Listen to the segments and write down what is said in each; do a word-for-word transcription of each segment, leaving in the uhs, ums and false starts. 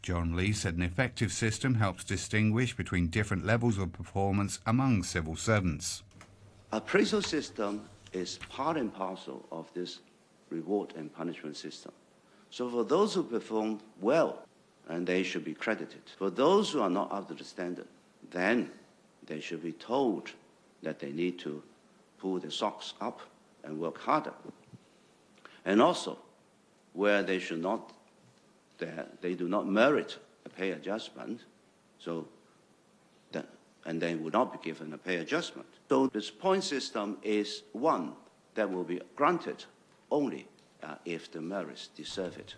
John Lee said an effective system helps distinguish between different levels of performance among civil servants. Appraisal system is part and parcel of this reward and punishment system. So for those who perform well, and they should be credited. For those who are not up to the standard, then they should be told that they need to pull their socks up and work harder. And also, where they should not, they do not merit a pay adjustment, so that, and they will not be given a pay adjustment. So this point system is one that will be granted only uh, if the merits deserve it.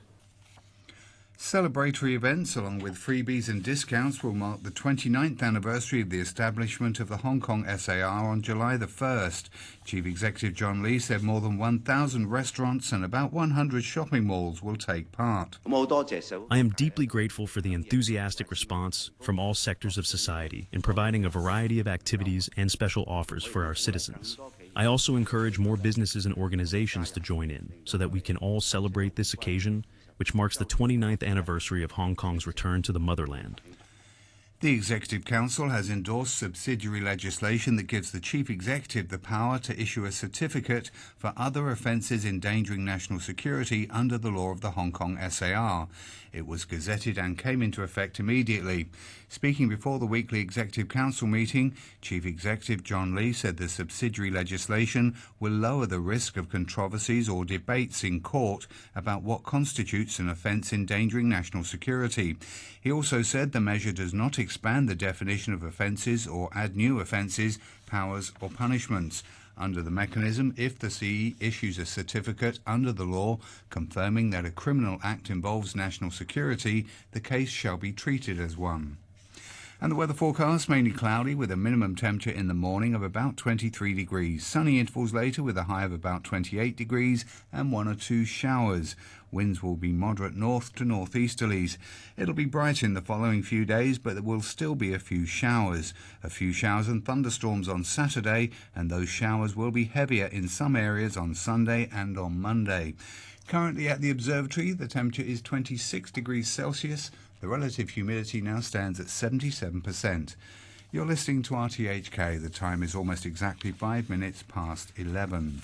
Celebratory events along with freebies and discounts will mark the twenty-ninth anniversary of the establishment of the Hong Kong S A R on July the first. Chief Executive John Lee said more than one thousand restaurants and about one hundred shopping malls will take part. I am deeply grateful for the enthusiastic response from all sectors of society in providing a variety of activities and special offers for our citizens. I also encourage more businesses and organizations to join in so that we can all celebrate this occasion, which marks the twenty-ninth anniversary of Hong Kong's return to the motherland. The Executive Council has endorsed subsidiary legislation that gives the Chief Executive the power to issue a certificate for other offences endangering national security under the law of the Hong Kong S A R. It was gazetted and came into effect immediately. Speaking before the weekly Executive Council meeting, Chief Executive John Lee said the subsidiary legislation will lower the risk of controversies or debates in court about what constitutes an offence endangering national security. He also said the measure does not expand the definition of offences or add new offences, powers or punishments. Under the mechanism, if the C E issues a certificate under the law confirming that a criminal act involves national security, the case shall be treated as one. And the weather forecast, mainly cloudy with a minimum temperature in the morning of about twenty-three degrees. Sunny intervals later with a high of about twenty-eight degrees and one or two showers. Winds will be moderate north to northeasterlies. It'll be bright in the following few days, but there will still be a few showers. A few showers and thunderstorms on Saturday, and those showers will be heavier in some areas on Sunday and on Monday. Currently at the observatory, the temperature is twenty-six degrees Celsius. The relative humidity now stands at seventy-seven percent. You're listening to R T H K. The time is almost exactly five minutes past eleven.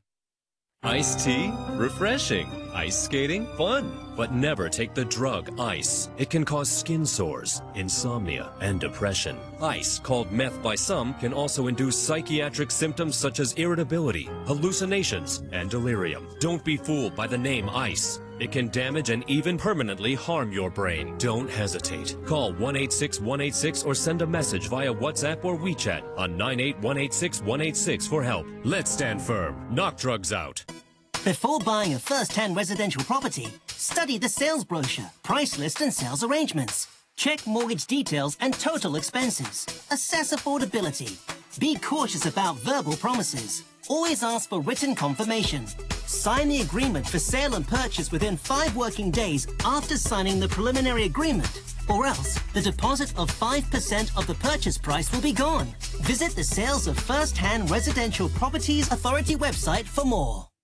Iced tea? Refreshing. Ice skating? Fun. But never take the drug ice. It can cause skin sores, insomnia, and depression. Ice, called meth by some, can also induce psychiatric symptoms such as irritability, hallucinations, and delirium. Don't be fooled by the name ice. It can damage and even permanently harm your brain. Don't hesitate. Call one eight six one eight six or send a message via WhatsApp or WeChat on nine eight one eight six one eight six for help. Let's stand firm. Knock drugs out. Before buying a first-hand residential property, study the sales brochure, price list and sales arrangements. Check mortgage details and total expenses. Assess affordability. Be cautious about verbal promises. Always ask for written confirmation. Sign the agreement for sale and purchase within five working days after signing the preliminary agreement, or else the deposit of five percent of the purchase price will be gone. Visit the Sales of First-Hand Residential Properties Authority website for more.